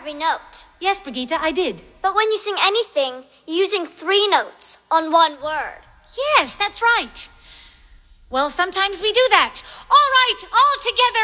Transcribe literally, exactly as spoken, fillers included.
every note. Yes, Brigitte, I did. But when you sing anything, you're using three notes on one word. Yes, that's right. Well, sometimes we do that. All right, all together.